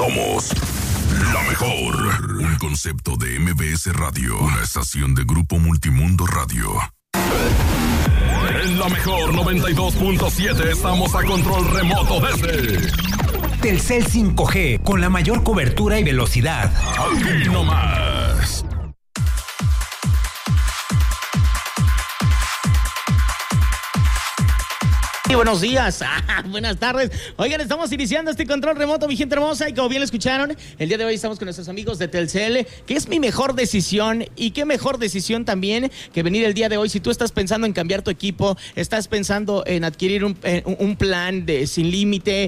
Somos la mejor. Un concepto de MBS Radio. Una estación de Grupo Multimundo Radio. En la mejor 92.7 estamos a control remoto desde Telcel 5G, con la mayor cobertura y velocidad. Aquí nomás. Y buenos días, buenas tardes. Oigan, estamos iniciando este control remoto, mi gente hermosa, y como bien lo escucharon, el día de hoy estamos con nuestros amigos de Telcel, que es mi mejor decisión, y qué mejor decisión también que venir el día de hoy. Si tú estás pensando en cambiar tu equipo, estás pensando en adquirir un plan sin límite,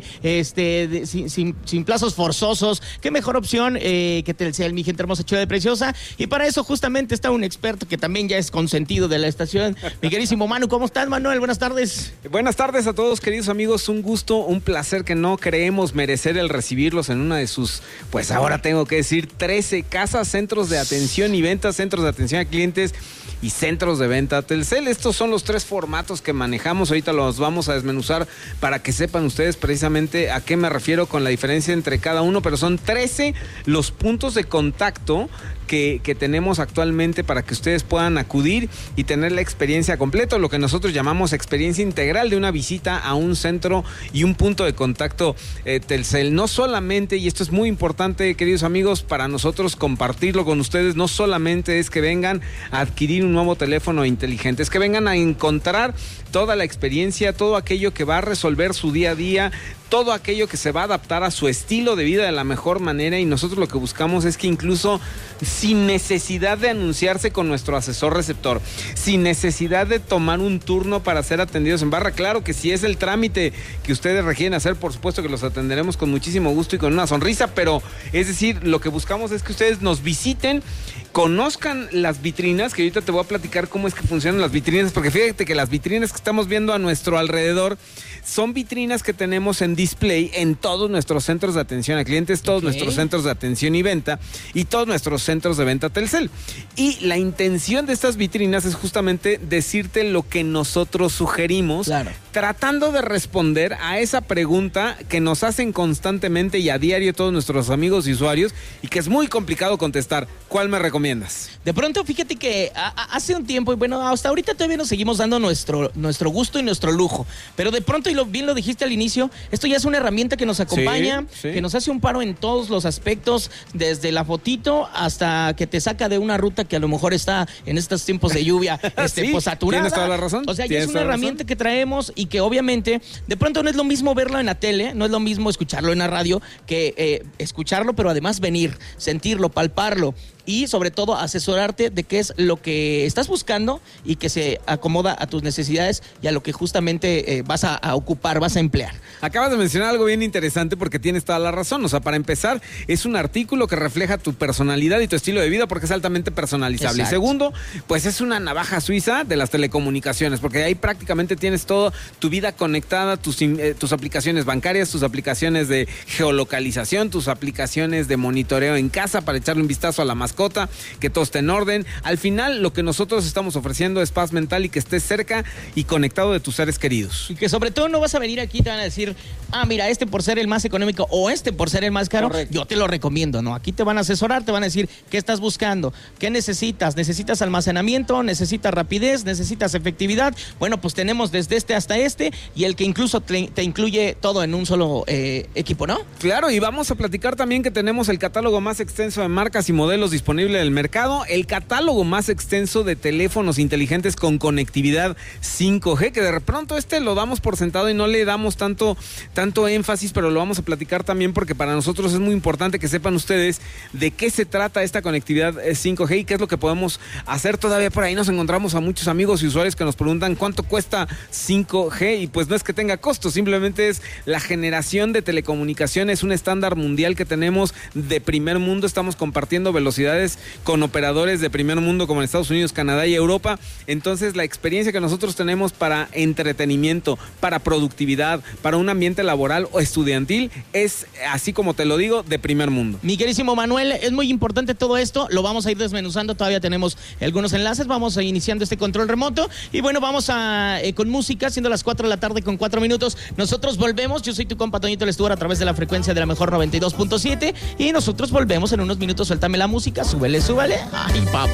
sin plazos forzosos, qué mejor opción que Telcel, mi gente hermosa, chula de preciosa. Y para eso justamente está un experto que también ya es consentido de la estación, mi queridísimo Manu. ¿Cómo estás, Manuel? Buenas tardes. Buenas tardes a todos, queridos amigos. Un gusto, un placer que no creemos merecer el recibirlos en una de sus, pues ahora tengo que decir, 13 casas, centros de atención y ventas, centros de atención a clientes y centros de venta Telcel. Estos son los 3 formatos que manejamos. Ahorita los vamos a desmenuzar para que sepan ustedes precisamente a qué me refiero con la diferencia entre cada uno, pero son 13 los puntos de contacto que tenemos actualmente para que ustedes puedan acudir y tener la experiencia completa, lo que nosotros llamamos experiencia integral de una visita a un centro y un punto de contacto Telcel. No solamente, y esto es muy importante, queridos amigos, para nosotros compartirlo con ustedes, no solamente es que vengan a adquirir un nuevo teléfono inteligente, es que vengan a encontrar toda la experiencia, todo aquello que va a resolver su día a día, todo aquello que se va a adaptar a su estilo de vida de la mejor manera, y nosotros lo que buscamos es que incluso sin necesidad de anunciarse con nuestro asesor receptor, sin necesidad de tomar un turno para ser atendidos en barra, claro que si es el trámite que ustedes requieren hacer, por supuesto que los atenderemos con muchísimo gusto y con una sonrisa, pero es decir, lo que buscamos es que ustedes nos visiten, conozcan las vitrinas, que ahorita te voy a platicar cómo es que funcionan las vitrinas, porque fíjate que las vitrinas que estamos viendo a nuestro alrededor son vitrinas que tenemos en display en todos nuestros centros de atención a clientes, todos nuestros centros de atención y venta y todos nuestros centros de venta Telcel. Y la intención de estas vitrinas es justamente decirte lo que nosotros sugerimos, claro, tratando de responder a esa pregunta que nos hacen constantemente y a diario todos nuestros amigos y usuarios, y que es muy complicado contestar. ¿Cuál me recomiendas? De pronto, fíjate que hace un tiempo, y bueno, hasta ahorita todavía nos seguimos dando nuestro gusto y nuestro lujo, pero de pronto, y bien lo dijiste al inicio, esto ya es una herramienta que nos acompaña, que nos hace un paro en todos los aspectos, desde la fotito hasta que te saca de una ruta que a lo mejor está en estos tiempos de lluvia pues saturada. Tienes toda la razón. O sea, ya es una herramienta que traemos y que obviamente de pronto no es lo mismo verlo en la tele, no es lo mismo escucharlo en la radio que escucharlo, pero además venir, sentirlo, palparlo y sobre todo asesorarte de qué es lo que estás buscando y que se acomoda a tus necesidades y a lo que justamente vas a ocupar, vas a emplear. Acabas de mencionar algo bien interesante porque tienes toda la razón. O sea, para empezar, es un artículo que refleja tu personalidad y tu estilo de vida porque es altamente personalizable. Exacto. Y segundo, pues es una navaja suiza de las telecomunicaciones, porque ahí prácticamente tienes toda tu vida conectada, tus aplicaciones bancarias, tus aplicaciones de geolocalización, tus aplicaciones de monitoreo en casa para echarle un vistazo a la mascota, que todo esté en orden. Al final, lo que nosotros estamos ofreciendo es paz mental y que estés cerca y conectado de tus seres queridos. Y que sobre todo no vas a venir aquí y te van a decir, mira, este por ser el más económico o este por ser el más caro, correcto, yo te lo recomiendo, ¿no? Aquí te van a asesorar, te van a decir qué estás buscando, qué necesitas. ¿Necesitas almacenamiento? ¿Necesitas rapidez? ¿Necesitas efectividad? Bueno, pues tenemos desde este hasta este, y el que incluso te incluye todo en un solo equipo, ¿no? Claro, y vamos a platicar también que tenemos el catálogo más extenso de marcas y modelos disponible del mercado, el catálogo más extenso de teléfonos inteligentes con conectividad 5G, que de pronto lo damos por sentado y no le damos tanto énfasis, pero lo vamos a platicar también porque para nosotros es muy importante que sepan ustedes de qué se trata esta conectividad 5G y qué es lo que podemos hacer. Todavía por ahí nos encontramos a muchos amigos y usuarios que nos preguntan cuánto cuesta 5G, y pues no es que tenga costo, simplemente es la generación de telecomunicaciones, un estándar mundial que tenemos de primer mundo. Estamos compartiendo velocidades ciudades con operadores de primer mundo como en Estados Unidos, Canadá y Europa. Entonces la experiencia que nosotros tenemos para entretenimiento, para productividad, para un ambiente laboral o estudiantil es, así como te lo digo, de primer mundo. Mi querísimo Manuel, es muy importante todo esto, lo vamos a ir desmenuzando, todavía tenemos algunos enlaces, vamos a iniciando este control remoto y bueno, vamos a con música, siendo las 4 de la tarde con 4 minutos, nosotros volvemos, yo soy tu compa Toñito Lestuar a través de la frecuencia de la mejor 92.7 y nosotros volvemos en unos minutos, suéltame la música, súbele, ay papá.